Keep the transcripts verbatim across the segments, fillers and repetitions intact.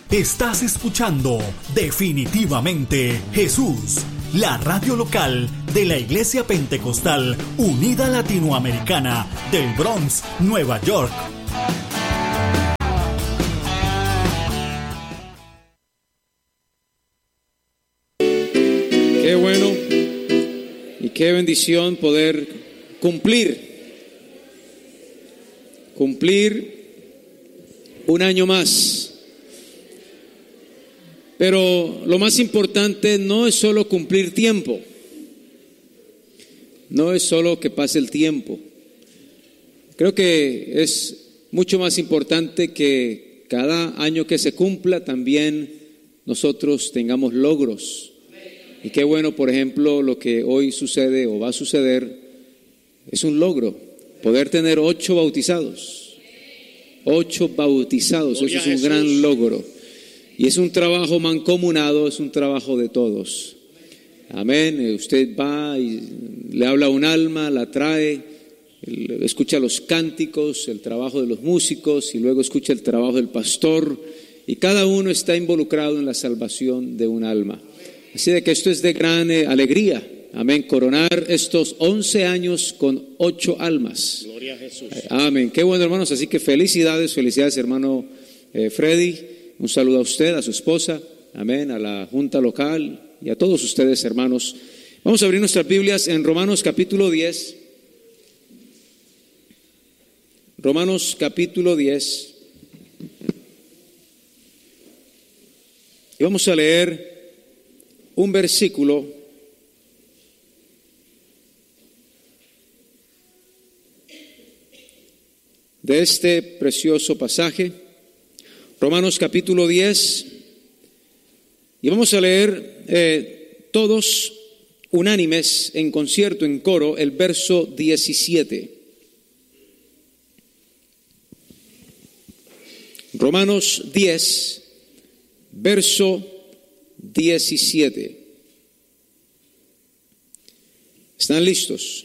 Estás escuchando Definitivamente Jesús, la radio local de la Iglesia Pentecostal Unida Latinoamericana del Bronx, Nueva York. Qué bueno y qué bendición poder cumplir, cumplir un año más. Pero lo más importante no es solo cumplir tiempo, no es solo que pase el tiempo. Creo que es mucho más importante que cada año que se cumpla también nosotros tengamos logros. Y qué bueno, por ejemplo, lo que hoy sucede o va a suceder es un logro, poder tener ocho bautizados, ocho bautizados, eso es un gran logro. Y es un trabajo mancomunado, es un trabajo de todos. Amén. Usted va y le habla a un alma, la trae, escucha los cánticos, el trabajo de los músicos y luego escucha el trabajo del pastor. Y cada uno está involucrado en la salvación de un alma. Así de que esto es de gran eh, alegría. Amén. Coronar estos once años con ocho almas. Gloria a Jesús. Amén. Qué bueno, hermanos. Así que felicidades, felicidades, hermano eh, Freddy. Un saludo a usted, a su esposa, amén, a la junta local y a todos ustedes, hermanos. Vamos a abrir nuestras Biblias en Romanos capítulo diez. Romanos capítulo diez. Y vamos a leer un versículo de este precioso pasaje. Romanos capítulo diez, y vamos a leer eh, todos unánimes en concierto, en coro, el verso diecisiete. Romanos diez, verso diecisiete. ¿Están listos?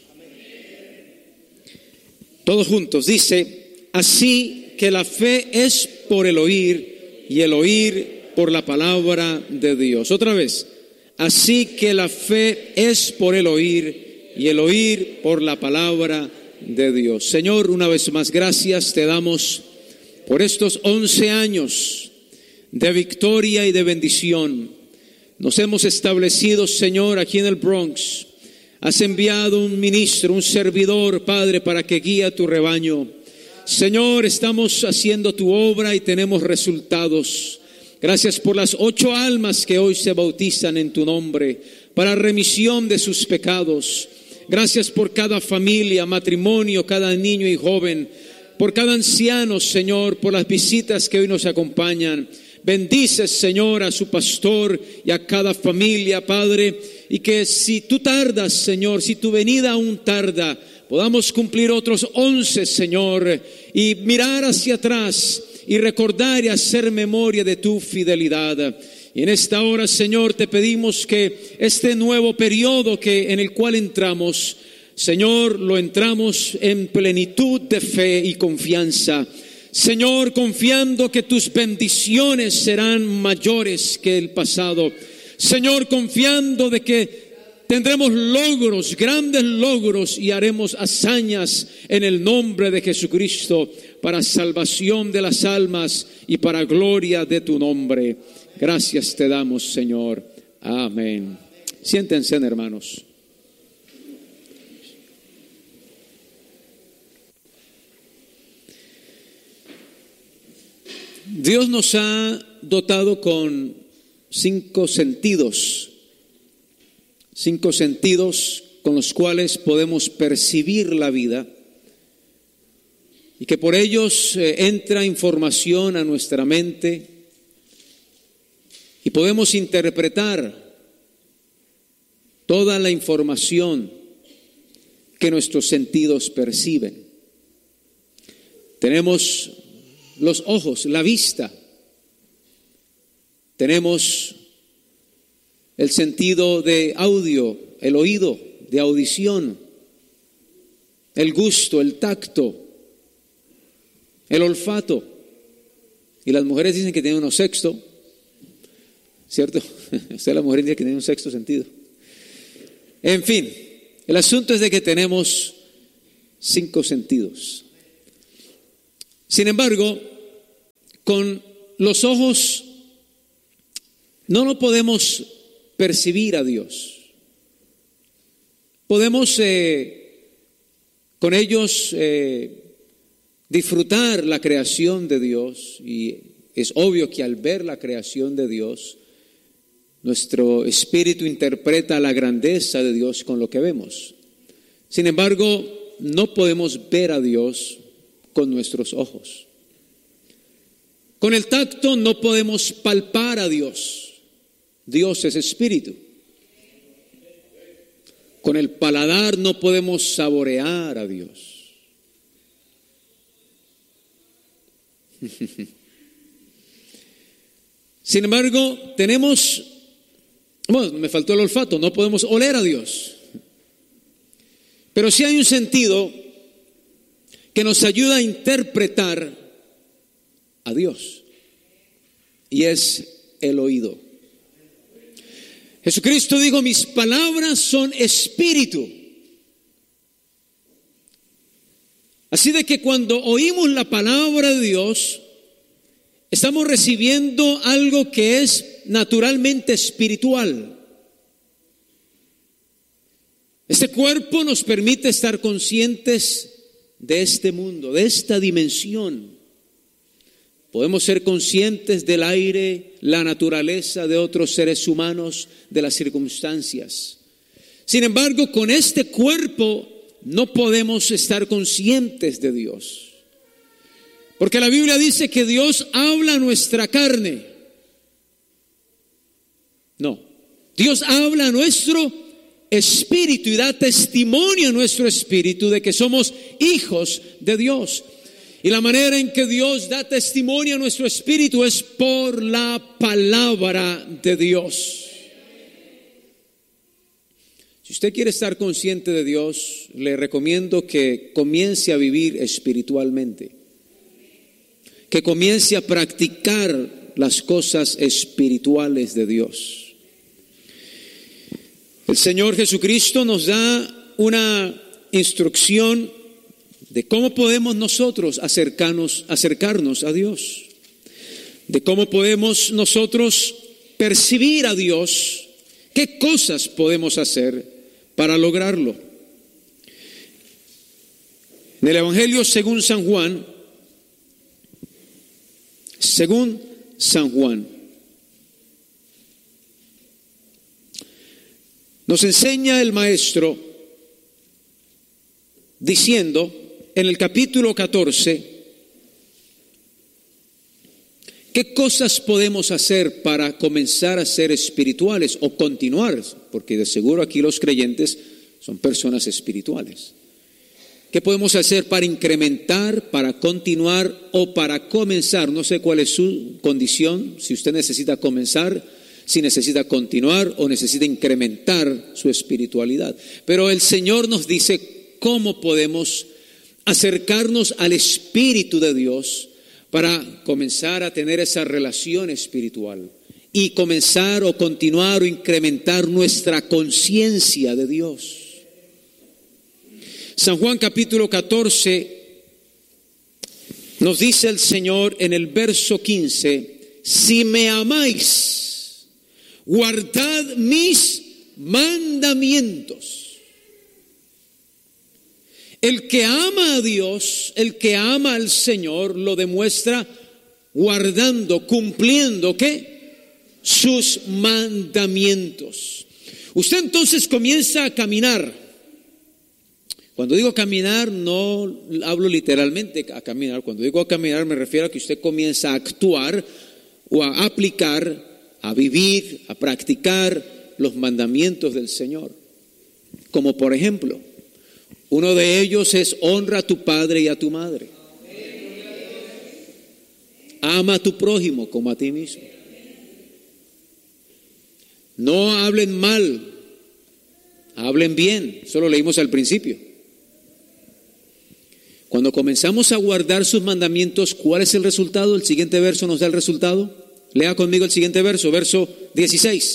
Todos juntos, dice, así que la fe es por el oír y el oír por la palabra de Dios. Otra vez, así que la fe es por el oír y el oír por la palabra de Dios. Señor, una vez más, gracias te damos por estos once años de victoria y de bendición. Nos hemos establecido, Señor, aquí en el Bronx. Has enviado un ministro, un servidor, Padre, para que guíe a tu rebaño. Señor, estamos haciendo tu obra y tenemos resultados. Gracias por las ocho almas que hoy se bautizan en tu nombre para remisión de sus pecados. Gracias por cada familia, matrimonio, cada niño y joven, por cada anciano, Señor, por las visitas que hoy nos acompañan. Bendices, Señor, a su pastor y a cada familia, Padre, y que si tú tardas, Señor, si tu venida aún tarda, podamos cumplir otros once, Señor, y mirar hacia atrás y recordar y hacer memoria de tu fidelidad. Y en esta hora, Señor, te pedimos que este nuevo periodo que en el cual entramos, Señor, lo entramos en plenitud de fe y confianza. Señor, confiando que tus bendiciones serán mayores que el pasado. Señor, confiando de que tendremos logros, grandes logros, y haremos hazañas en el nombre de Jesucristo para salvación de las almas y para gloria de tu nombre. Gracias te damos, Señor. Amén. Siéntense, hermanos. Dios nos ha dotado con cinco sentidos. Cinco sentidos con los cuales podemos percibir la vida y que por ellos eh, entra información a nuestra mente y podemos interpretar toda la información que nuestros sentidos perciben. Tenemos los ojos, la vista. Tenemos el sentido de audio, el oído, de audición, el gusto, el tacto, el olfato. Y las mujeres dicen que tienen uno sexto, ¿cierto? Usted, la mujer, dice que tiene un sexto sentido. En fin, el asunto es de que tenemos cinco sentidos. Sin embargo, con los ojos no lo podemos percibir a Dios. Podemos eh, con ellos eh, disfrutar la creación de Dios, y es obvio que al ver la creación de Dios, nuestro espíritu interpreta la grandeza de Dios con lo que vemos. Sin embargo, no podemos ver a Dios con nuestros ojos. Con el tacto no podemos palpar a Dios. Dios es espíritu. Con el paladar no podemos saborear a Dios. Sin embargo, tenemos, bueno, me faltó el olfato, no podemos oler a Dios. Pero sí hay un sentido que nos ayuda a interpretar a Dios, y es el oído. Jesucristo dijo: mis palabras son espíritu. Así de que cuando oímos la palabra de Dios, estamos recibiendo algo que es naturalmente espiritual. Este cuerpo nos permite estar conscientes de este mundo, de esta dimensión. Podemos ser conscientes del aire, la naturaleza, de otros seres humanos, de las circunstancias. Sin embargo, con este cuerpo no podemos estar conscientes de Dios. Porque la Biblia dice que Dios habla a nuestra carne. No, Dios habla a nuestro espíritu y da testimonio a nuestro espíritu de que somos hijos de Dios. Y la manera en que Dios da testimonio a nuestro espíritu es por la palabra de Dios. Si usted quiere estar consciente de Dios, le recomiendo que comience a vivir espiritualmente, que comience a practicar las cosas espirituales de Dios. El Señor Jesucristo nos da una instrucción de cómo podemos nosotros acercarnos, acercarnos a Dios, de cómo podemos nosotros percibir a Dios, qué cosas podemos hacer para lograrlo. En el Evangelio según San Juan, según San Juan, nos enseña el Maestro diciendo en el capítulo catorce, ¿qué cosas podemos hacer para comenzar a ser espirituales o continuar? Porque de seguro aquí los creyentes son personas espirituales. ¿Qué podemos hacer para incrementar, para continuar o para comenzar? No sé cuál es su condición, si usted necesita comenzar, si necesita continuar o necesita incrementar su espiritualidad. Pero el Señor nos dice cómo podemos acercarnos al Espíritu de Dios para comenzar a tener esa relación espiritual y comenzar o continuar o incrementar nuestra conciencia de Dios. San Juan capítulo catorce nos dice el Señor en el verso quince: si me amáis, guardad mis mandamientos. El que ama a Dios, el que ama al Señor, lo demuestra guardando, cumpliendo, ¿qué? Sus mandamientos. Usted entonces comienza a caminar. Cuando digo caminar, no hablo literalmente a caminar. Cuando digo a caminar, me refiero a que usted comienza a actuar o a aplicar, a vivir, a practicar los mandamientos del Señor. Como por ejemplo, uno de ellos es: honra a tu padre y a tu madre. Ama a tu prójimo como a ti mismo. No hablen mal, hablen bien. Eso lo leímos al principio. Cuando comenzamos a guardar sus mandamientos, ¿cuál es el resultado? El siguiente verso nos da el resultado. Lea conmigo el siguiente verso, verso dieciséis.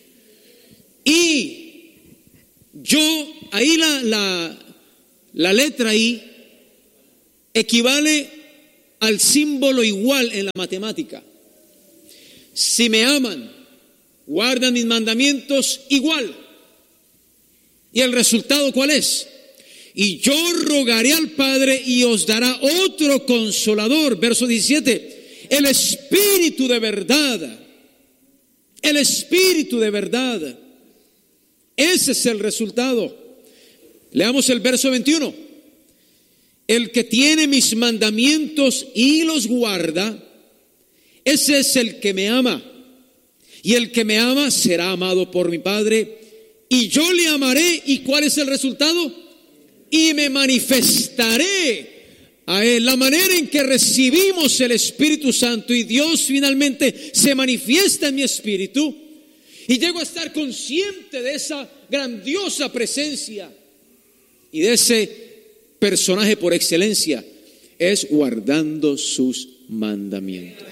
Y yo, ahí la, la, la letra I equivale al símbolo igual en la matemática. Si me aman, guardan mis mandamientos, igual. ¿Y el resultado cuál es? Y yo rogaré al Padre y os dará otro consolador. Verso diecisiete. El Espíritu de verdad. El Espíritu de verdad. Ese es el resultado. Leamos el verso veintiuno. El que tiene mis mandamientos y los guarda, ese es el que me ama. Y el que me ama será amado por mi Padre. Y yo le amaré. ¿Y cuál es el resultado? Y me manifestaré a Él. La manera en que recibimos el Espíritu Santo y Dios finalmente se manifiesta en mi espíritu y llego a estar consciente de esa grandiosa presencia y de ese personaje por excelencia, es guardando sus mandamientos.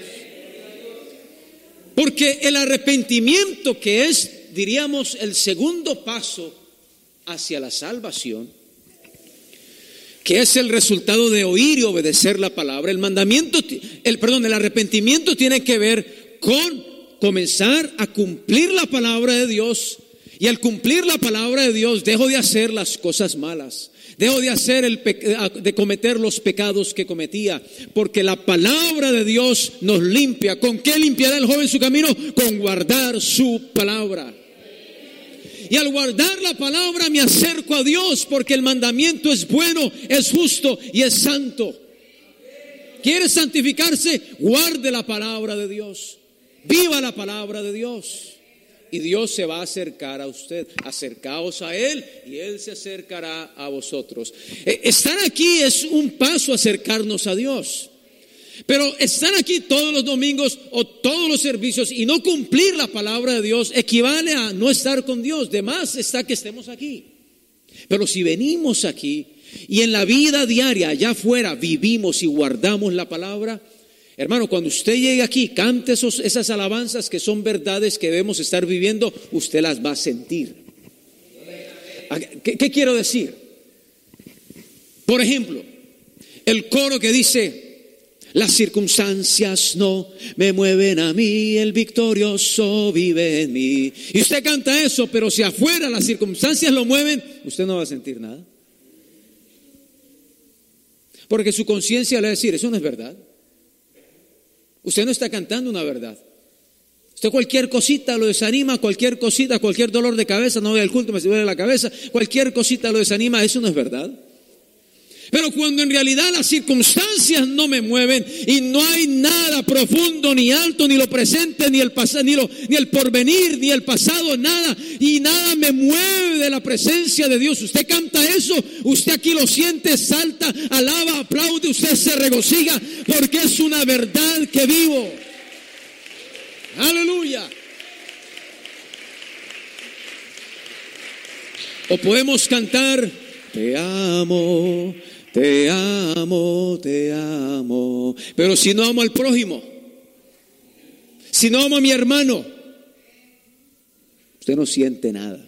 Porque el arrepentimiento, que es, diríamos, el segundo paso hacia la salvación, que es el resultado de oír y obedecer la palabra, el mandamiento, el perdón, el arrepentimiento tiene que ver con comenzar a cumplir la palabra de Dios, y al cumplir la palabra de Dios dejo de hacer las cosas malas, dejo de hacer el de cometer los pecados que cometía, porque la palabra de Dios nos limpia. ¿Con qué limpiará el joven su camino? Con guardar su palabra. Y al guardar la palabra me acerco a Dios, porque el mandamiento es bueno, es justo y es santo. ¿Quiere santificarse? Guarde la palabra de Dios. Viva la palabra de Dios. Y Dios se va a acercar a usted. Acercaos a Él y Él se acercará a vosotros. Estar aquí es un paso a acercarnos a Dios. Pero estar aquí todos los domingos o todos los servicios y no cumplir la palabra de Dios equivale a no estar con Dios. De más está que estemos aquí. Pero si venimos aquí y en la vida diaria allá afuera vivimos y guardamos la palabra, hermano, cuando usted llegue aquí, cante esos, esas alabanzas que son verdades que debemos estar viviendo, usted las va a sentir. ¿Qué, qué quiero decir? Por ejemplo, el coro que dice: las circunstancias no me mueven a mí, el victorioso vive en mí. Y usted canta eso, pero si afuera las circunstancias lo mueven, usted no va a sentir nada. Porque su conciencia le va a decir: eso no es verdad. Usted no está cantando una verdad. Usted cualquier cosita lo desanima, cualquier cosita, cualquier dolor de cabeza, no voy al culto, me duele la cabeza, cualquier cosita lo desanima, eso no es verdad. Pero cuando en realidad las circunstancias no me mueven y no hay nada profundo ni alto, ni lo presente, ni el pasado, ni lo, ni el porvenir, ni el pasado, nada, y nada me mueve de la presencia de Dios. Usted canta eso, usted aquí lo siente, salta, alaba, aplaude, usted se regocija porque es una verdad que vivo. Aleluya. O podemos cantar: te amo, te amo, te amo. Pero si no amo al prójimo, si no amo a mi hermano, usted no siente nada.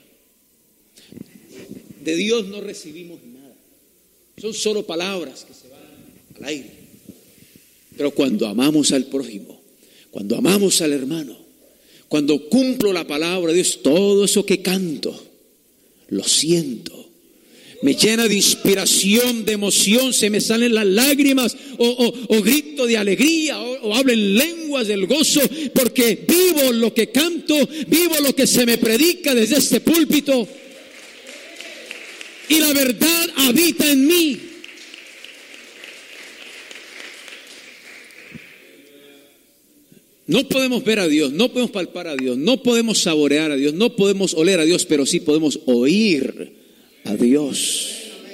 De Dios no recibimos nada. Son solo palabras que se van al aire. Pero cuando amamos al prójimo, cuando amamos al hermano, cuando cumplo la palabra de Dios, todo eso que canto, lo siento. Me llena de inspiración, de emoción, se me salen las lágrimas, o, o, o grito de alegría, o, o hablo en lenguas del gozo, porque vivo lo que canto, vivo lo que se me predica desde este púlpito, y la verdad habita en mí. No podemos ver a Dios, no podemos palpar a Dios, no podemos saborear a Dios, no podemos oler a Dios, pero sí podemos oír a Dios.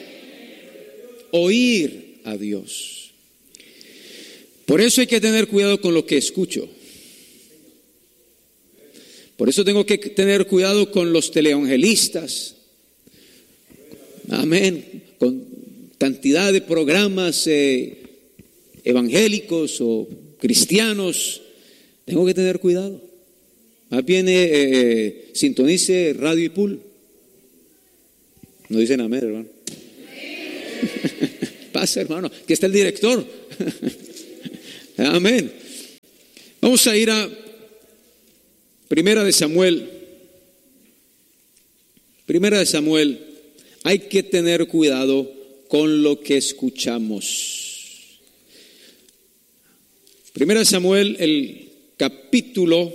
Oír a Dios. Por eso hay que tener cuidado con lo que escucho. Por eso tengo que tener cuidado con los televangelistas. Amén. Con cantidad de programas eh, evangélicos o cristianos tengo que tener cuidado. Más bien eh, eh, sintonice radio y pool. No dicen amén, hermano. Pasa, hermano, que está el director. Amén. Vamos a ir a Primera de Samuel. Primera de Samuel. Hay que tener cuidado con lo que escuchamos. Primera de Samuel, el capítulo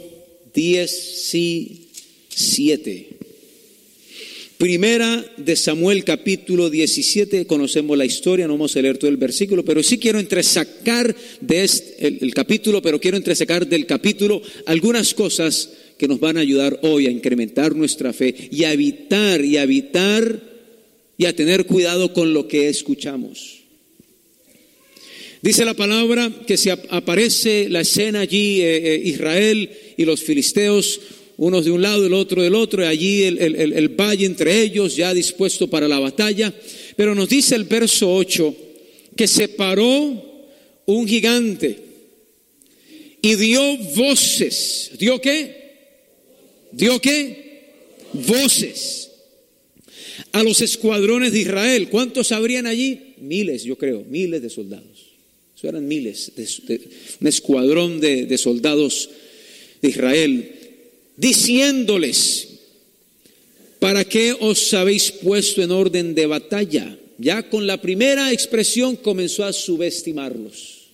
diecisiete. Primera de Samuel, capítulo diecisiete. Conocemos la historia, no vamos a leer todo el versículo, pero sí quiero entresacar de este, el, el capítulo, pero quiero entresacar del capítulo algunas cosas que nos van a ayudar hoy a incrementar nuestra fe y a evitar y a evitar y a tener cuidado con lo que escuchamos. Dice la palabra que se aparece la escena allí, eh, eh, Israel y los filisteos, unos de un lado, el otro del otro, y allí el, el, el, el valle entre ellos, ya dispuesto para la batalla. Pero nos dice el verso ocho, que se paró un gigante y dio voces. ¿Dio qué? ¿Dio qué? Voces a los escuadrones de Israel. ¿Cuántos habrían allí? Miles, yo creo, miles de soldados. Eso eran miles, de, de, un escuadrón de, de soldados de Israel, diciéndoles: ¿para qué os habéis puesto en orden de batalla? Ya con la primera expresión comenzó a subestimarlos.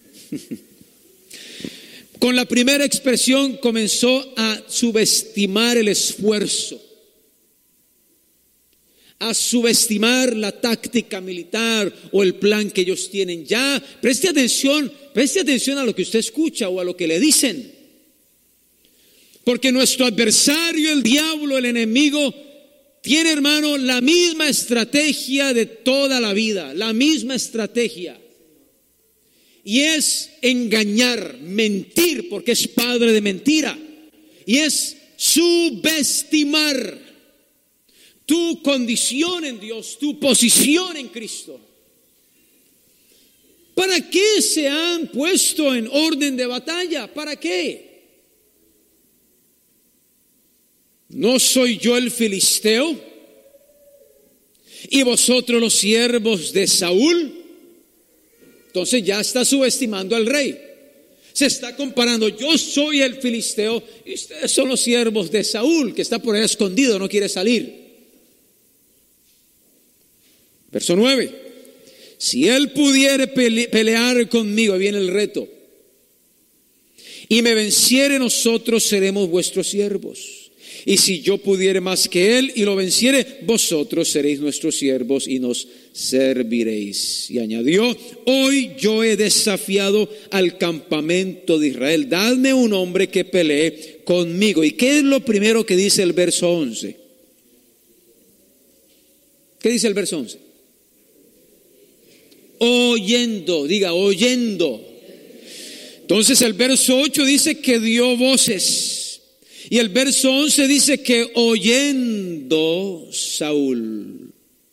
Con la primera expresión comenzó a subestimar el esfuerzo, a subestimar la táctica militar o el plan que ellos tienen. Ya, preste atención, preste atención a lo que usted escucha o a lo que le dicen. Porque nuestro adversario, el diablo, el enemigo, tiene, hermano, la misma estrategia de toda la vida, la misma estrategia. Y es engañar, mentir, porque es padre de mentira. Y es subestimar tu condición en Dios, tu posición en Cristo. ¿Para qué se han puesto en orden de batalla? ¿Para qué? ¿No soy yo el filisteo y vosotros los siervos de Saúl? Entonces ya está subestimando al rey. Se está comparando: yo soy el filisteo y ustedes son los siervos de Saúl, que está por ahí escondido, no quiere salir. Verso nueve. Si él pudiere pele- pelear conmigo, viene el reto, y me venciere, nosotros seremos vuestros siervos. Y si yo pudiere más que él y lo venciere, vosotros seréis nuestros siervos y nos serviréis. Y añadió: hoy yo he desafiado al campamento de Israel, dadme un hombre que pelee conmigo. ¿Y qué es lo primero que dice el verso once? ¿Qué dice el verso once? Oyendo, diga oyendo. Entonces el verso ocho dice que dio voces. Y el verso once dice que oyendo Saúl.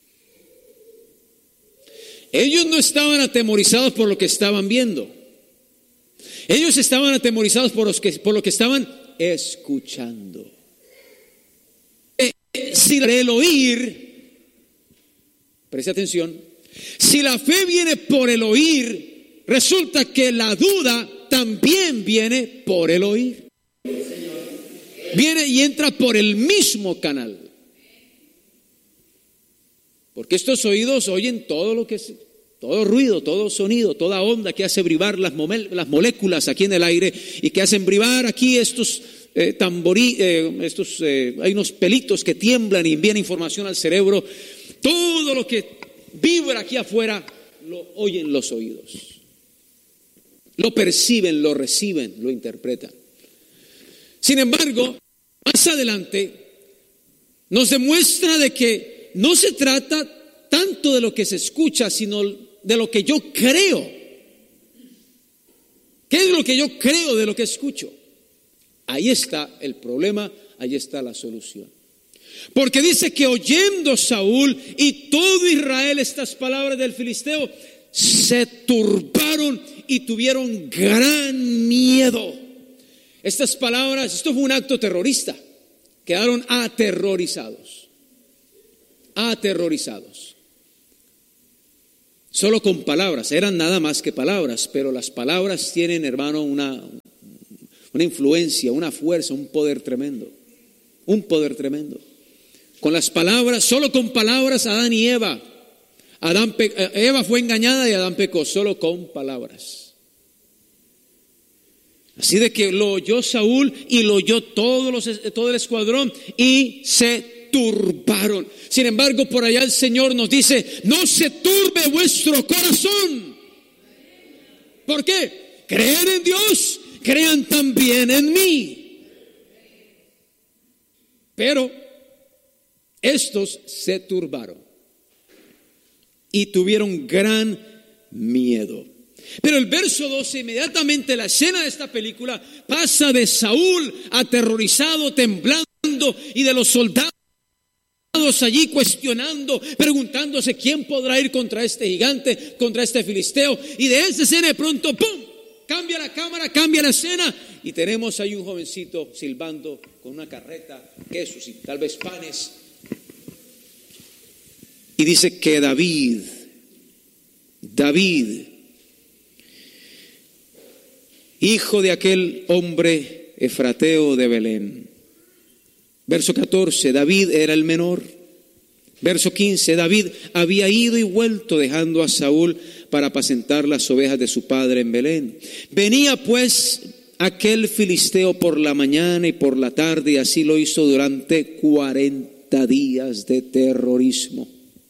Ellos no estaban atemorizados por lo que estaban viendo. Ellos estaban atemorizados por, los que, por lo que estaban escuchando. Eh, si el oír, preste atención, si la fe viene por el oír, resulta que la duda también viene por el oír. Viene y entra por el mismo canal. Porque estos oídos oyen todo lo que es, todo ruido, todo sonido, toda onda que hace vibrar las, mole, las moléculas aquí en el aire y que hacen vibrar aquí estos eh, tamborí, eh, estos, eh, hay unos pelitos que tiemblan y envían información al cerebro. Todo lo que vibra aquí afuera lo oyen los oídos. Lo perciben, lo reciben, lo interpretan. Sin embargo, más adelante nos demuestra de que no se trata tanto de lo que se escucha, sino de lo que yo creo. ¿Qué es lo que yo creo de lo que escucho? Ahí está el problema, ahí está la solución. Porque dice que oyendo Saúl y todo Israel estas palabras del filisteo, se turbaron y tuvieron gran miedo. Estas palabras, esto fue un acto terrorista. Quedaron aterrorizados. Aterrorizados. Solo con palabras, eran nada más que palabras, pero las palabras tienen, hermano, una, una influencia, una fuerza, un poder tremendo. Un poder tremendo. Con las palabras, solo con palabras, Adán y Eva. Adán, Eva fue engañada y Adán pecó, solo con palabras. Así de que lo oyó Saúl y lo oyó todos los, todo el escuadrón y se turbaron. Sin embargo, por allá el Señor nos dice: no se turbe vuestro corazón. ¿Por qué? Creer en Dios, crean también en mí. Pero estos se turbaron y tuvieron gran miedo. Pero el verso doce, inmediatamente la escena de esta película pasa de Saúl aterrorizado, temblando, y de los soldados allí cuestionando, preguntándose quién podrá ir contra este gigante, contra este filisteo. Y de esa escena de pronto, ¡pum!, cambia la cámara, cambia la escena, y tenemos ahí un jovencito silbando con una carreta, quesos y tal vez panes. Y dice que David, David, hijo de aquel hombre efrateo de Belén. Verso catorce, David era el menor. Verso quince, David había ido y vuelto dejando a Saúl para apacentar las ovejas de su padre en Belén. Venía pues aquel filisteo por la mañana y por la tarde, y así lo hizo durante cuarenta días de terrorismo.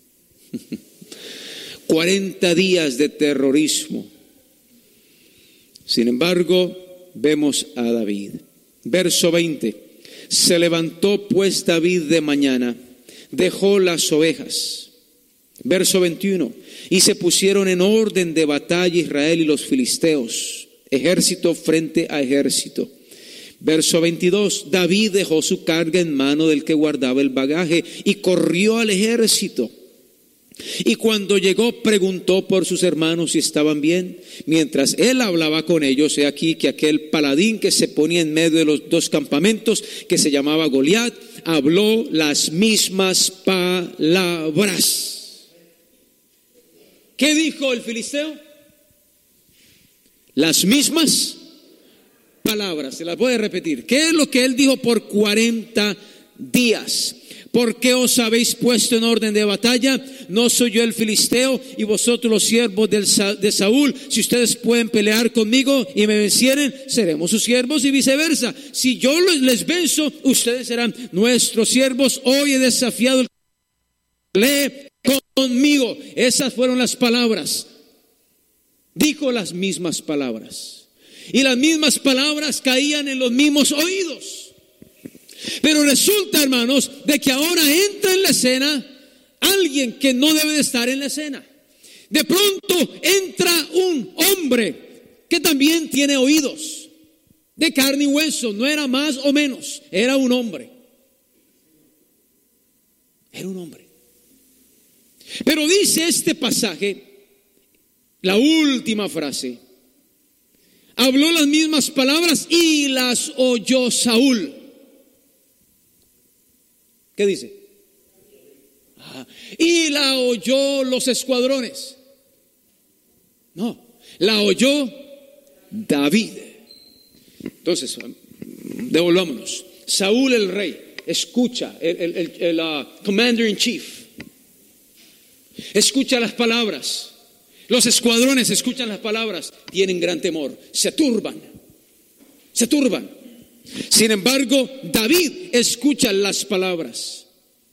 cuarenta días de terrorismo. Sin embargo, vemos a David. Verso veinte. Se levantó pues David de mañana, dejó las ovejas. Verso veintiuno. Y se pusieron en orden de batalla Israel y los filisteos, ejército frente a ejército. Verso veintidós. David dejó su carga en mano del que guardaba el bagaje y corrió al ejército. Y cuando llegó, preguntó por sus hermanos si estaban bien. Mientras él hablaba con ellos, he aquí que aquel paladín que se ponía en medio de los dos campamentos, que se llamaba Goliat, habló las mismas palabras. ¿Qué dijo el filisteo? Las mismas palabras. Se las voy a repetir. ¿Qué es lo que él dijo por cuarenta días? ¿Por qué os habéis puesto en orden de batalla? ¿No soy yo el filisteo y vosotros los siervos de Saúl? Si ustedes pueden pelear conmigo y me vencieren, seremos sus siervos, y viceversa. Si yo les venzo, ustedes serán nuestros siervos. Hoy he desafiado el lee conmigo. Esas fueron las palabras. Dijo las mismas palabras. Y las mismas palabras caían en los mismos oídos. Pero resulta, hermanos, de que ahora entra en la escena alguien que no debe de estar en la escena. De pronto entra un hombre que también tiene oídos, de carne y hueso, no era más o menos, era un hombre. Era un hombre. Pero dice este pasaje, la última frase, habló las mismas palabras y las oyó Saúl. ¿Qué dice? Ah, y la oyó los escuadrones. No, la oyó David. Entonces, devolvámonos. Saúl el rey escucha, el, el, el, el uh, commander in chief, escucha las palabras. Los escuadrones escuchan las palabras, tienen gran temor, se turban, se turban. Sin embargo, David escucha las palabras.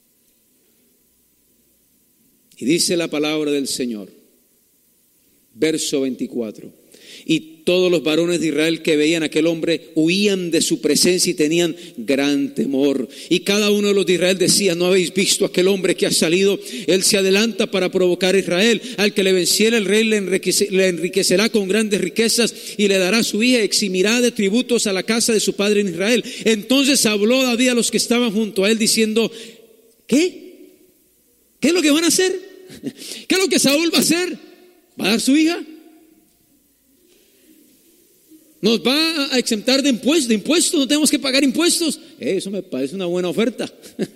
Y dice la palabra del Señor, verso veinticuatro. Y todos los varones de Israel que veían a aquel hombre huían de su presencia y tenían gran temor. Y cada uno de los de Israel decía: ¿no habéis visto aquel hombre que ha salido? Él se adelanta para provocar a Israel. Al que le venciera el rey le, enriquece, le enriquecerá con grandes riquezas y le dará a su hija, eximirá de tributos a la casa de su padre en Israel. Entonces habló David a los que estaban junto a él diciendo: ¿qué? ¿Qué es lo que van a hacer? ¿Qué es lo que Saúl va a hacer? ¿Va a dar su hija? Nos va a exentar de impuestos, de impuestos, no tenemos que pagar impuestos. Eso me parece una buena oferta.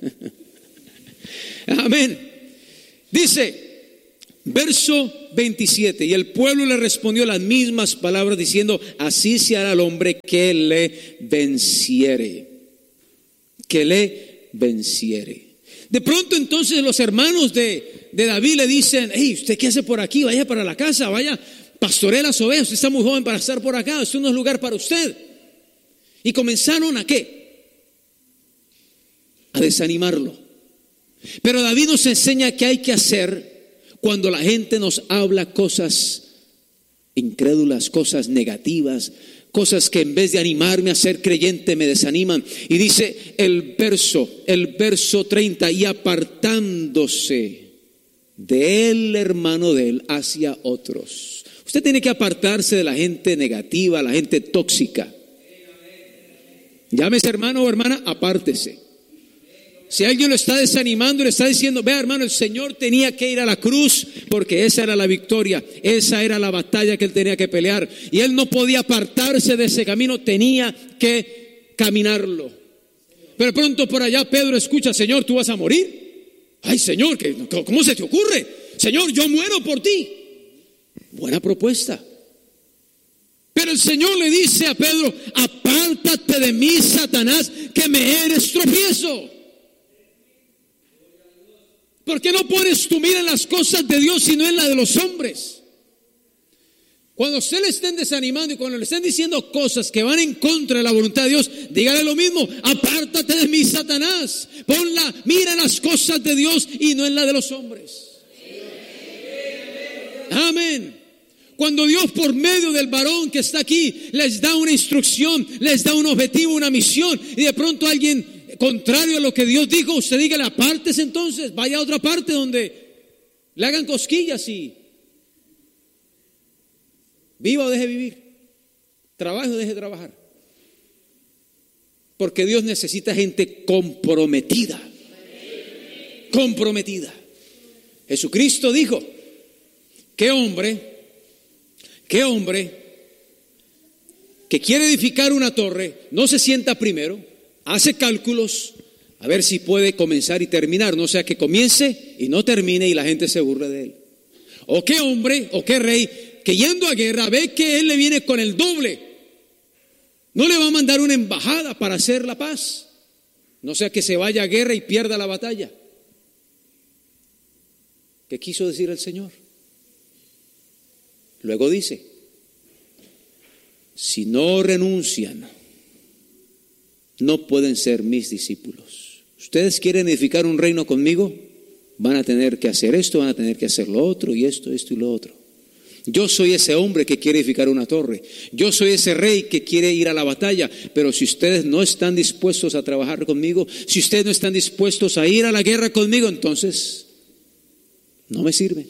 Amén. Dice, verso veintisiete, y el pueblo le respondió las mismas palabras diciendo, así se hará al hombre que le venciere, que le venciere. De pronto entonces los hermanos de, de David le dicen, hey, ¿usted qué hace por aquí? Vaya para la casa, vaya, pastoree las ovejas, usted está muy joven para estar por acá, esto no es lugar para usted. Y comenzaron a ¿qué? A desanimarlo. Pero David nos enseña qué hay que hacer cuando la gente nos habla cosas incrédulas, cosas negativas, cosas que en vez de animarme a ser creyente me desaniman. Y dice el verso, el verso treinta, y apartándose de él, hermano de él, hacia otros. Usted tiene que apartarse de la gente negativa, la gente tóxica. Llámese hermano o hermana, apártese. Si alguien lo está desanimando y le está diciendo, vea hermano, el Señor tenía que ir a la cruz porque esa era la victoria, esa era la batalla que él tenía que pelear y él no podía apartarse de ese camino, tenía que caminarlo. Pero pronto por allá Pedro escucha, Señor, ¿tú vas a morir? Ay Señor, ¿cómo se te ocurre? Señor, yo muero por ti. Buena propuesta. Pero el Señor le dice a Pedro, apártate de mí, Satanás, que me eres tropiezo. ¿Por qué no pones tu mira en las cosas de Dios sino en la de los hombres? Cuando usted le estén desanimando y cuando le estén diciendo cosas que van en contra de la voluntad de Dios, dígale lo mismo, apártate de mí, Satanás. Pon la mira en las cosas de Dios y no en la de los hombres. Amén. Cuando Dios por medio del varón que está aquí les da una instrucción, les da un objetivo, una misión, y de pronto alguien contrario a lo que Dios dijo, usted dígale, apártese entonces, vaya a otra parte donde le hagan cosquillas y viva o deje vivir, trabaje o deje trabajar. Porque Dios necesita gente comprometida, comprometida. Jesucristo dijo, ¿qué hombre, qué hombre que quiere edificar una torre no se sienta primero? Hace cálculos a ver si puede comenzar y terminar, no sea que comience y no termine y la gente se burle de él. O qué hombre, o qué rey, que yendo a guerra ve que él le viene con el doble, no le va a mandar una embajada para hacer la paz, no sea que se vaya a guerra y pierda la batalla. ¿Qué quiso decir el Señor? Luego dice, si no renuncian, no pueden ser mis discípulos. Ustedes quieren edificar un reino conmigo, van a tener que hacer esto, van a tener que hacer lo otro, y esto, esto y lo otro. Yo soy ese hombre que quiere edificar una torre, yo soy ese rey que quiere ir a la batalla, pero si ustedes no están dispuestos a trabajar conmigo, si ustedes no están dispuestos a ir a la guerra conmigo, entonces no me sirven.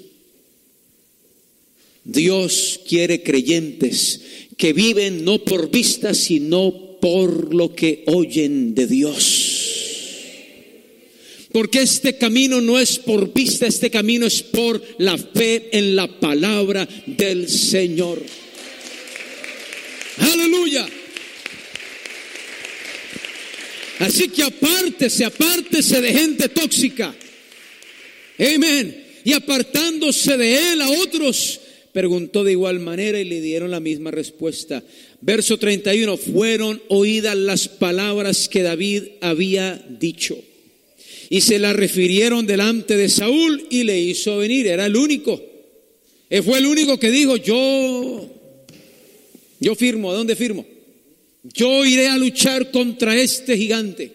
Dios quiere creyentes que viven no por vista, sino por lo que oyen de Dios. Porque este camino no es por vista, este camino es por la fe en la palabra del Señor. Aleluya. Así que apártese, apártese de gente tóxica. Amén. Y apartándose de él a otros, preguntó de igual manera y le dieron la misma respuesta. Verso treinta y uno, fueron oídas las palabras que David había dicho y se las refirieron delante de Saúl y le hizo venir. Era el único, él fue el único que dijo, yo, yo firmo. ¿A dónde firmo? Yo iré a luchar contra este gigante.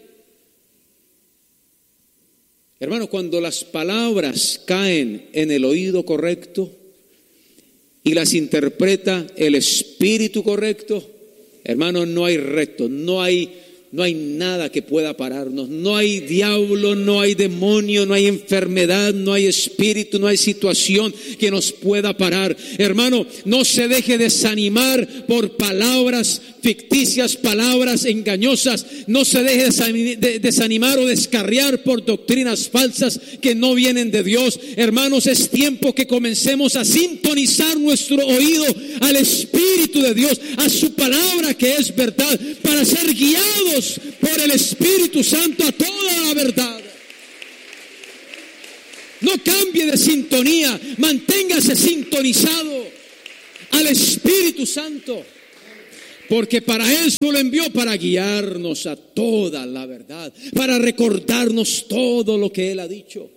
Hermano, cuando las palabras caen en el oído correcto y las interpreta el espíritu correcto, hermano, no hay reto, no hay, no hay nada que pueda pararnos. No hay diablo, no hay demonio, no hay enfermedad, no hay espíritu, no hay situación que nos pueda parar. Hermano, no se deje desanimar por palabras ficticias, palabras engañosas. No se deje desanimar o descarriar por doctrinas falsas que no vienen de Dios. Hermanos, es tiempo que comencemos a sintonizar nuestro oído al Espíritu de Dios, a su palabra que es verdad, para ser guiados por el Espíritu Santo a toda la verdad. No cambie de sintonía, manténgase sintonizado al Espíritu Santo, porque para eso lo envió, para guiarnos a toda la verdad, para recordarnos todo lo que Él ha dicho.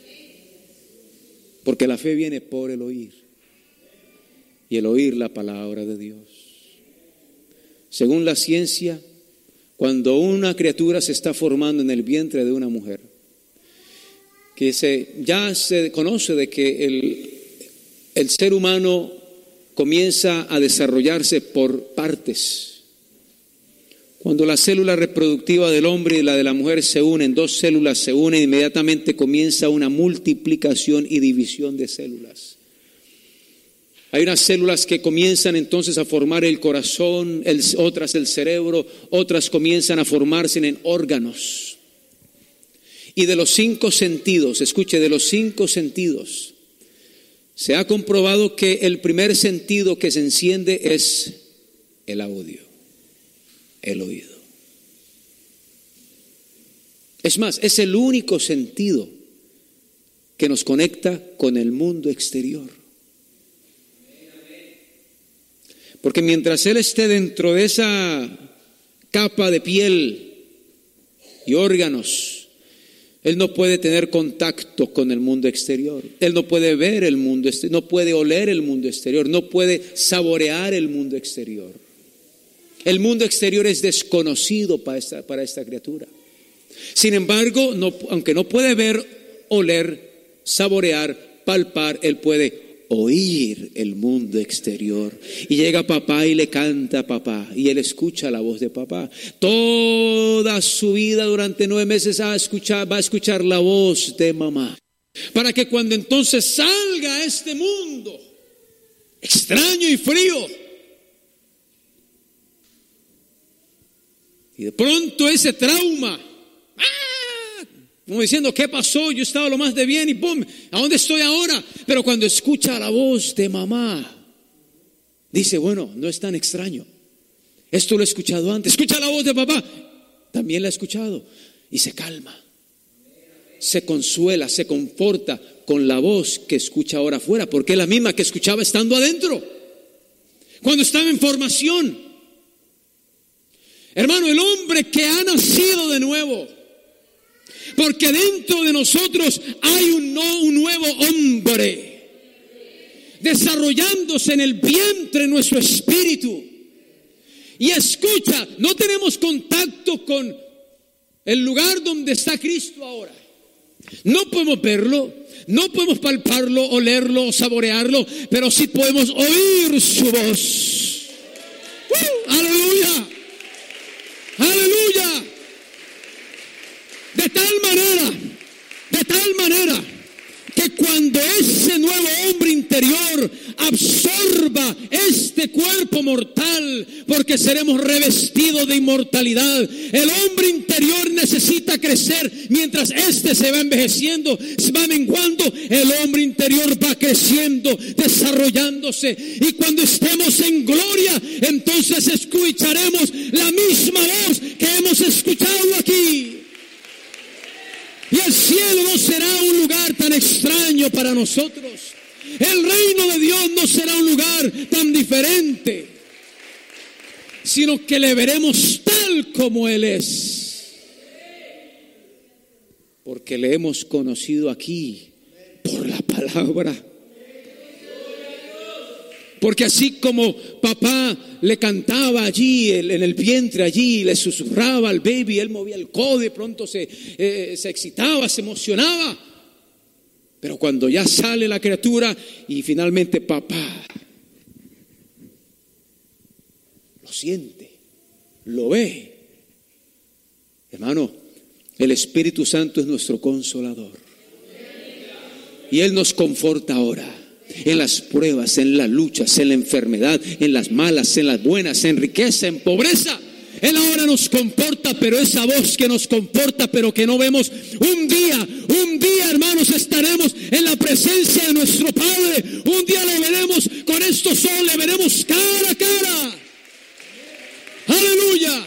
Porque la fe viene por el oír, y el oír la palabra de Dios. Según la ciencia, cuando una criatura se está formando en el vientre de una mujer, que se, ya se conoce de que el, el ser humano comienza a desarrollarse por partes. Cuando la célula reproductiva del hombre y la de la mujer se unen, dos células se unen, inmediatamente comienza una multiplicación y división de células. Hay unas células que comienzan entonces a formar el corazón, el, otras el cerebro, otras comienzan a formarse en órganos. Y de los cinco sentidos, escuche, de los cinco sentidos, se ha comprobado que el primer sentido que se enciende es el audio, el oído. Es más, es el único sentido que nos conecta con el mundo exterior. Porque mientras Él esté dentro de esa capa de piel y órganos, Él no puede tener contacto con el mundo exterior. Él no puede ver el mundo exterior, no puede oler el mundo exterior, no puede saborear el mundo exterior. El mundo exterior es desconocido para esta, para esta criatura. Sin embargo, no, aunque no puede ver, oler, saborear, palpar, Él puede oír el mundo exterior. Y llega papá y le canta a papá, y él escucha la voz de papá. Toda su vida durante nueve meses va a escuchar, va a escuchar la voz de mamá, para que cuando entonces salga a este mundo extraño y frío, y de pronto ese trauma, ¡ah!, como diciendo, ¿qué pasó? Yo estaba lo más de bien y ¡pum! ¿A dónde estoy ahora? Pero cuando escucha la voz de mamá, dice, bueno, no es tan extraño. Esto lo he escuchado antes. Escucha la voz de papá, también la he escuchado. Y se calma, se consuela, se conforta con la voz que escucha ahora afuera, porque es la misma que escuchaba estando adentro, cuando estaba en formación. Hermano, el hombre que ha nacido de nuevo, porque dentro de nosotros hay un, no, un nuevo hombre desarrollándose en el vientre de nuestro espíritu. Y escucha, no tenemos contacto con el lugar donde está Cristo ahora. No podemos verlo, no podemos palparlo, olerlo o saborearlo, pero sí podemos oír su voz. ¡Uh! ¡Aleluya! ¡Aleluya! De tal manera, de tal manera que cuando ese nuevo hombre interior absorba este cuerpo mortal, porque seremos revestidos de inmortalidad, el hombre interior necesita crecer mientras este se va envejeciendo, se va menguando, el hombre interior va creciendo, desarrollándose, y cuando estemos en gloria, entonces escucharemos la misma voz que hemos escuchado aquí. Y el cielo no será un lugar tan extraño para nosotros. El reino de Dios no será un lugar tan diferente, sino que le veremos tal como Él es. Porque le hemos conocido aquí por la palabra. Porque así como papá le cantaba allí, en el vientre allí, le susurraba al baby, él movía el codo y pronto se, eh, se excitaba, se emocionaba. Pero cuando ya sale la criatura y finalmente papá lo siente, lo ve, Hermano, el Espíritu Santo es nuestro consolador. Y Él nos conforta ahora. En las pruebas, en las luchas, en la enfermedad, en las malas, en las buenas, en riqueza, en pobreza. Él ahora nos comporta, pero esa voz que nos comporta, pero que no vemos, un día, un día, hermanos, estaremos en la presencia de nuestro Padre. Un día lo veremos con estos ojos, le veremos cara a cara. Aleluya.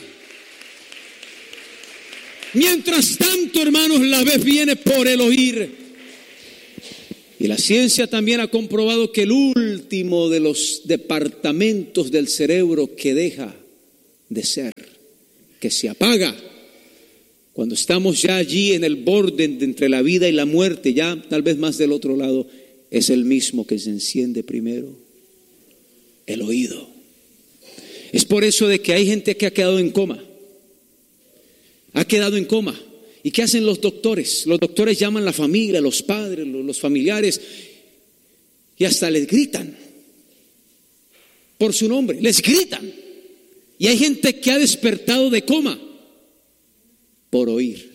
Mientras tanto, hermanos, la vez viene por el oír. Y la ciencia también ha comprobado que el último de los departamentos del cerebro que deja de ser, que se apaga, cuando estamos ya allí en el borde de entre la vida y la muerte, ya tal vez más del otro lado, es el mismo que se enciende primero, el oído. Es por eso de que hay gente que ha quedado en coma, ha quedado en coma. ¿Y qué hacen los doctores? Los doctores llaman a la familia, los padres, los familiares, y hasta les gritan por su nombre, les gritan. Y hay gente que ha despertado de coma por oír,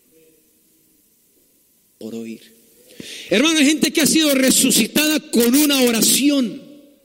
por oír. Hermano, hay gente que ha sido resucitada con una oración,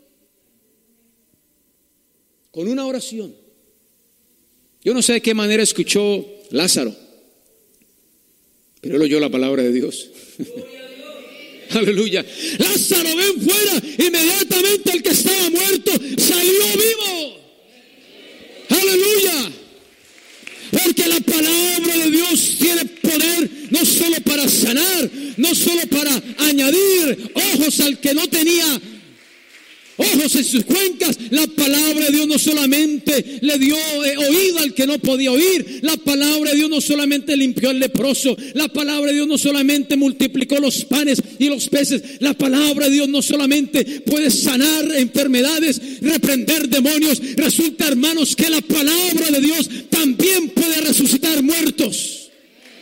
con una oración. Yo no sé de qué manera escuchó Lázaro, pero él oyó la palabra de Dios. Aleluya. Lázaro, ven fuera. Inmediatamente el que estaba muerto salió vivo. Aleluya. Porque la palabra de Dios tiene poder no solo para sanar, no solo para añadir ojos al que no tenía ojos en sus cuencas. La palabra de Dios no solamente le dio eh, oído al que no podía oír. La palabra de Dios no solamente limpió al leproso. La palabra de Dios no solamente multiplicó los panes y los peces. La palabra de Dios no solamente puede sanar enfermedades, reprender demonios. Resulta, hermanos, que la palabra de Dios también puede resucitar muertos.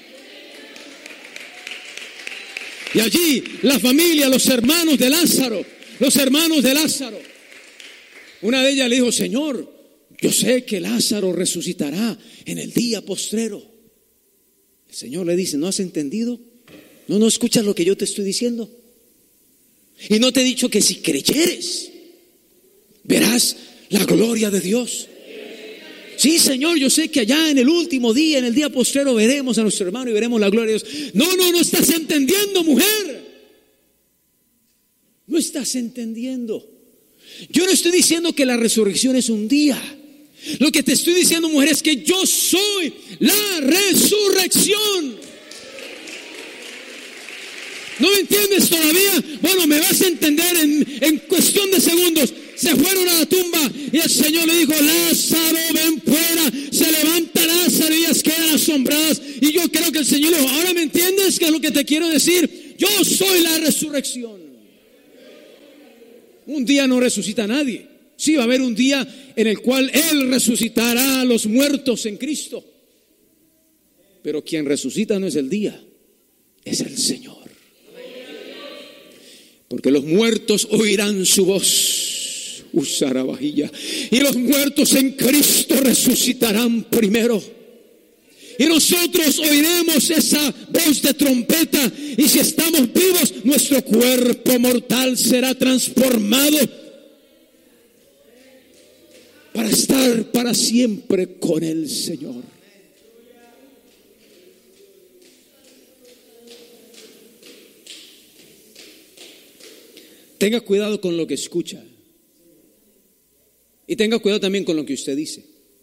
Y allí la familia, los hermanos de Lázaro, Los hermanos de Lázaro, una de ellas le dijo: Señor, yo sé que Lázaro resucitará en el día postrero. El Señor le dice: ¿no has entendido? ¿No, no escuchas lo que yo te estoy diciendo? Y no te he dicho que si creyeres, verás la gloria de Dios. Sí, Señor, yo sé que allá en el último día, en el día postrero, veremos a nuestro hermano y veremos la gloria de Dios. No, no, no estás entendiendo, mujer. No estás entendiendo. Yo no estoy diciendo que la resurrección es un día. Lo que te estoy diciendo, mujer, es que yo soy la resurrección. ¿No me entiendes todavía? Bueno, me vas a entender en, en cuestión de segundos. Se fueron a la tumba y el Señor le dijo: Lázaro, ven fuera. Se levanta Lázaro y ellas quedan asombradas. Y yo creo que el Señor le dijo: ¿ahora me entiendes qué es lo que te quiero decir? Yo soy la resurrección. Un día no resucita a nadie. Sí, va a haber un día en el cual Él resucitará a los muertos en Cristo. Pero quien resucita no es el día, es el Señor. Porque los muertos oirán su voz, usará vajilla, y los muertos en Cristo resucitarán primero. Y nosotros oiremos esa voz de trompeta, y si estamos vivos, nuestro cuerpo mortal será transformado para estar para siempre con el Señor. Tenga cuidado con lo que escucha. Y tenga cuidado también con lo que usted dice.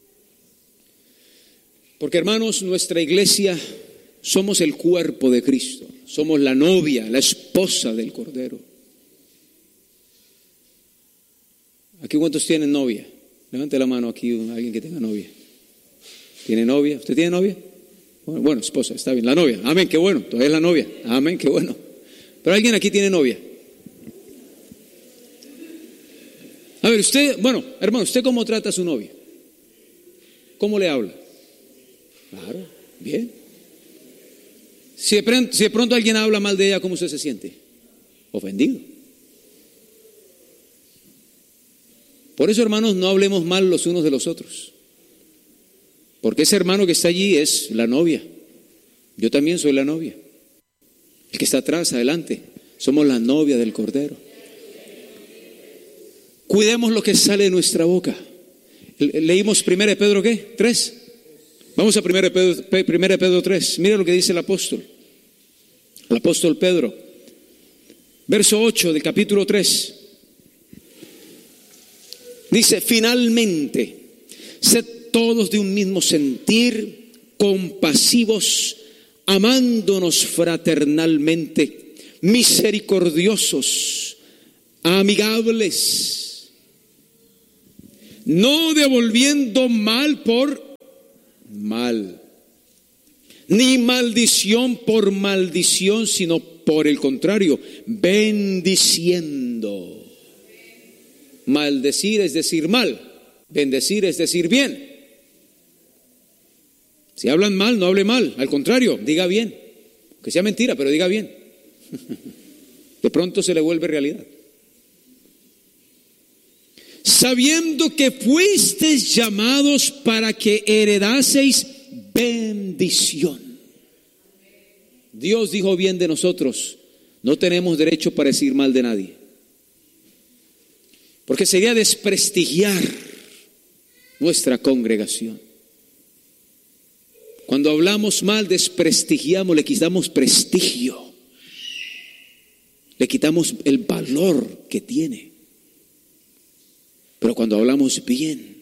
Porque, hermanos, nuestra iglesia somos el cuerpo de Cristo. Somos la novia, la esposa del Cordero. ¿Aquí cuántos tienen novia? Levante la mano aquí, alguien que tenga novia. ¿Tiene novia? ¿Usted tiene novia? Bueno, bueno, esposa, está bien. La novia. Amén, qué bueno. Todavía es la novia. Amén, qué bueno. Pero alguien aquí tiene novia. A ver, usted, bueno, hermano, ¿usted cómo trata a su novia? ¿Cómo le habla? Claro, bien. Si de, pronto, si de pronto alguien habla mal de ella, ¿cómo usted se siente? Ofendido. Por eso, hermanos, no hablemos mal los unos de los otros. Porque ese hermano que está allí es la novia. Yo también soy la novia. El que está atrás, adelante, somos la novia del Cordero. Cuidemos lo que sale de nuestra boca. Leímos primera de Pedro, ¿qué? ¿tres? Vamos a primera de Pedro, primera de Pedro tres. Mira lo que dice el apóstol. El apóstol Pedro. Verso ocho del capítulo tres. Dice, finalmente, sed todos de un mismo sentir, compasivos, amándonos fraternalmente, misericordiosos, amigables, no devolviendo mal por mal, ni maldición por maldición, sino por el contrario, bendiciendo. Maldecir es decir mal, bendecir es decir bien. Si hablan mal, no hable mal, al contrario, diga bien. Que sea mentira, pero diga bien. De pronto se le vuelve realidad. Sabiendo que fuisteis llamados para que heredaseis bendición. Dios dijo bien de nosotros. No tenemos derecho para decir mal de nadie, porque sería desprestigiar nuestra congregación. Cuando hablamos mal, desprestigiamos, le quitamos prestigio, le quitamos el valor que tiene. Pero cuando hablamos bien,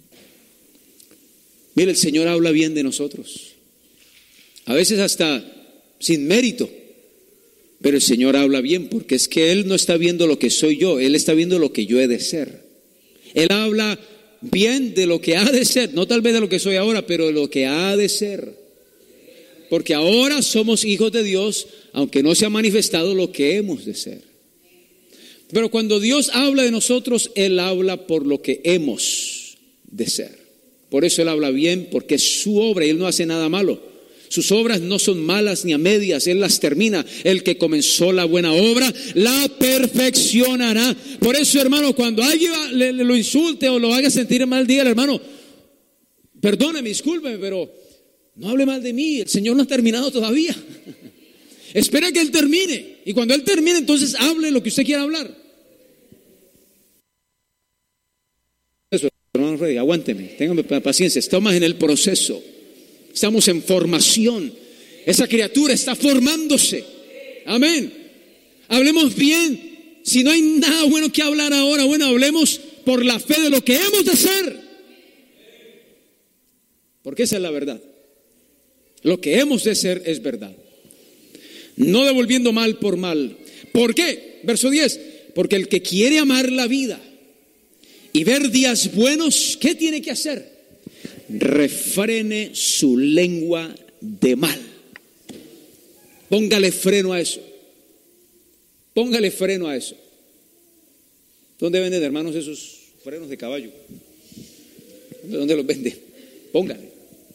mire, el Señor habla bien de nosotros, a veces hasta sin mérito, pero el Señor habla bien, porque es que Él no está viendo lo que soy yo, Él está viendo lo que yo he de ser. Él habla bien de lo que ha de ser, no tal vez de lo que soy ahora, pero de lo que ha de ser. Porque ahora somos hijos de Dios, aunque no se ha manifestado lo que hemos de ser. Pero cuando Dios habla de nosotros, Él habla por lo que hemos de ser. Por eso Él habla bien, porque es su obra y Él no hace nada malo. Sus obras no son malas ni a medias, Él las termina. El que comenzó la buena obra, la perfeccionará. Por eso, hermano, cuando alguien le, le lo insulte o lo haga sentir mal, dígale, hermano, perdóneme, discúlpeme, pero no hable mal de mí, el Señor no ha terminado todavía. Espera que Él termine, y cuando Él termine, entonces hable lo que usted quiera hablar. Eso, hermano Freddy, aguánteme, téngame paciencia, estamos en el proceso. Estamos en formación. Esa criatura está formándose. Amén. Hablemos bien. Si no hay nada bueno que hablar ahora, bueno, hablemos por la fe de lo que hemos de hacer. Porque esa es la verdad. Lo que hemos de ser es verdad. No devolviendo mal por mal. ¿Por qué? Verso diez. Porque el que quiere amar la vida y ver días buenos, ¿qué tiene que hacer? Refrene su lengua de mal. Póngale freno a eso. Póngale freno a eso. ¿Dónde venden, hermanos, esos frenos de caballo? ¿Dónde los venden? Póngale.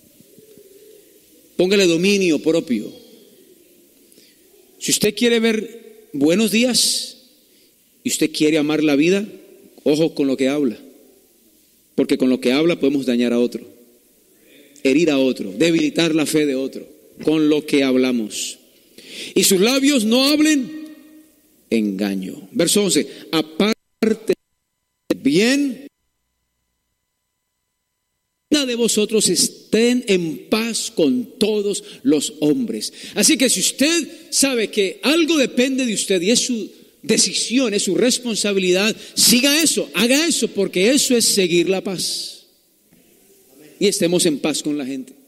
Póngale dominio propio. Si usted quiere ver buenos días y usted quiere amar la vida, ojo con lo que habla. Porque con lo que habla podemos dañar a otro, herir a otro, debilitar la fe de otro, con lo que hablamos. Y sus labios no hablen engaño. Verso once, aparte bien de vosotros, estén en paz con todos los hombres. Así que si usted sabe que algo depende de usted y es su decisión, es su responsabilidad, siga eso, haga eso, porque eso es seguir la paz. Y estemos en paz con la gente.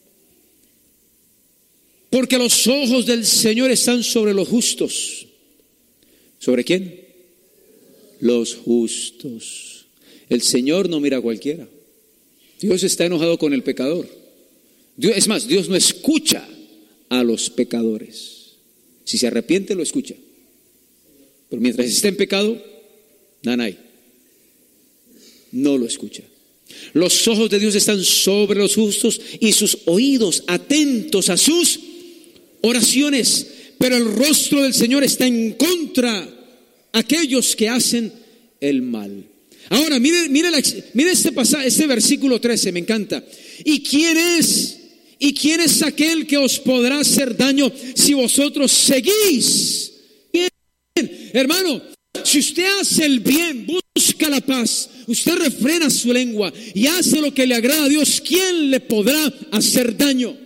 Porque los ojos del Señor están sobre los justos. ¿Sobre quién? Los justos. El Señor no mira a cualquiera. Dios está enojado con el pecador. Dios, es más, Dios no escucha a los pecadores. Si se arrepiente, lo escucha. Pero mientras esté en pecado, nanay, no lo escucha. Los ojos de Dios están sobre los justos y sus oídos atentos a sus oraciones. Pero el rostro del Señor está en contra de aquellos que hacen el mal. Ahora, mire, mire, la, mire este pasaje, este versículo trece, me encanta. ¿Y quién es? ¿Y quién es aquel que os podrá hacer daño si vosotros seguís? Bien, hermano, si usted hace el bien, busca la paz, usted refrena su lengua y hace lo que le agrada a Dios, ¿quién le podrá hacer daño?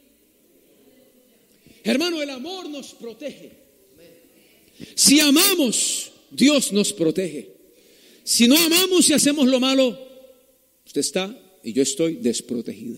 Hermano, el amor nos protege. Si amamos, Dios nos protege. Si no amamos y hacemos lo malo, usted está y yo estoy desprotegido.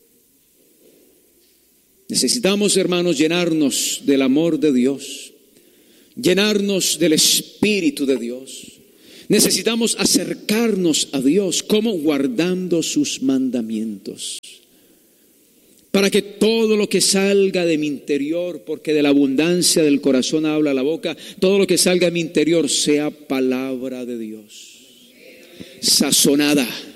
Necesitamos, hermanos, llenarnos del amor de Dios, llenarnos del Espíritu de Dios. Necesitamos acercarnos a Dios, como guardando sus mandamientos, para que todo lo que salga de mi interior, porque de la abundancia del corazón habla la boca, todo lo que salga de mi interior sea palabra de Dios, sazonada,